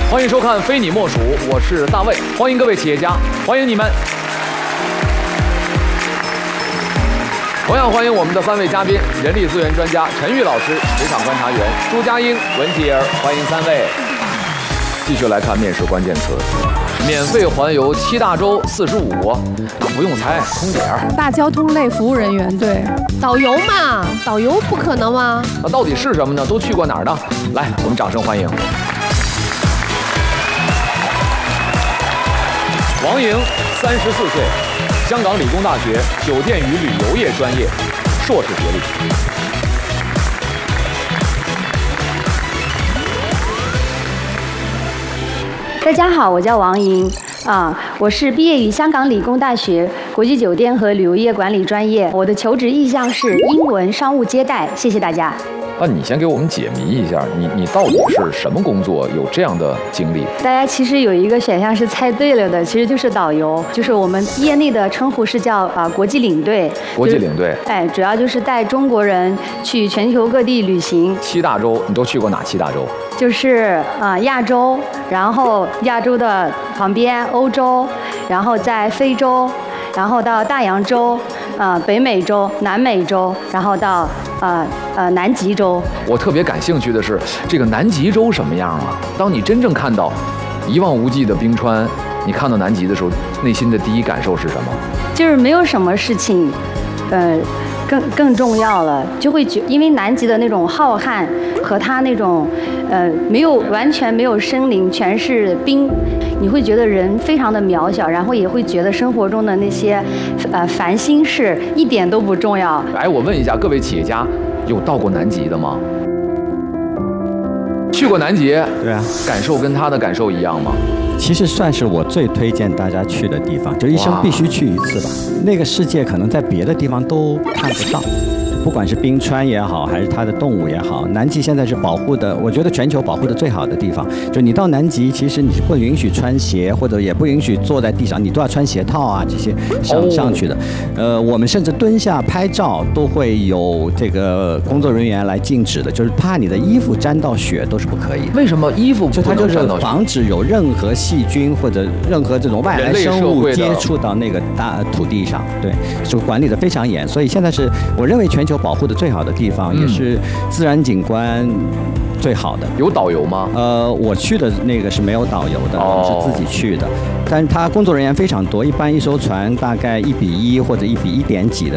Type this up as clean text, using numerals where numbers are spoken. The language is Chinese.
欢迎收看《非你莫属》，我是大卫，欢迎各位企业家，欢迎你们。同样欢迎我们的3位嘉宾：人力资源专家陈玉老师、职场观察员朱佳英、文洁儿，欢迎3位。继续来看面试关键词：免费环游7大洲45国，不用猜，空姐儿。 大交通类服务人员，对， 导游嘛，导游不可能吗？ 那到底是什么呢？都去过哪儿呢？来，我们掌声欢迎王莹，34岁，香港理工大学酒店与旅游业专业硕士学历。 大家好，我叫王莹我是毕业于香港理工大学国际酒店和旅游业管理专业，我的求职意向是英文商务接待。谢谢大家。 你先给我们解谜一下，你到底是什么工作有这样的经历？ 大家其实有一个选项是猜对了的，其实就是导游，就是我们业内的称呼是叫国际领队。 国际领队， 主要就是带中国人去全球各地旅行。 7大洲，你都去过哪7大洲？ 就是亚洲，然后亚洲的旁边欧洲，然后在非洲，然后到大洋洲，北美洲、南美洲，然后到南极洲。 我特别感兴趣的是这个南极洲什么样啊？当你真正看到一望无际的冰川，你看到南极的时候，内心的第一感受是什么？ 就是没有什么事情，更重要了，就会因为南极的那种浩瀚和它那种完全没有森林，全是冰，你会觉得人非常的渺小，然后也会觉得生活中的那些烦心事一点都不重要。 我问一下各位企业家，有到过南极的吗？去过南极？ 对啊， 感受跟他的感受一样吗？ 其实算是我最推荐大家去的地方，就一生必须去一次吧。那个世界可能在别的地方都看不到，不管是冰川也好，还是它的动物也好，南极现在是保护的，我觉得全球保护的最好的地方。就你到南极，其实你是不允许穿鞋，或者也不允许坐在地上，你都要穿鞋套啊，这些上去的。我们甚至蹲下拍照都会有这个工作人员来禁止的，就是怕你的衣服沾到雪都是不可以的。 为什么衣服就它就是防止有任何细菌或者任何这种外来生物接触到那个大土地上，对，就管理的非常严。所以现在是我认为全球保护的最好的地方，也是自然景观最好的。 有导游吗？ 我去的那个是没有导游的，我是自己去的。但是他工作人员非常多，一般一艘船大概1:1或者1:1.几的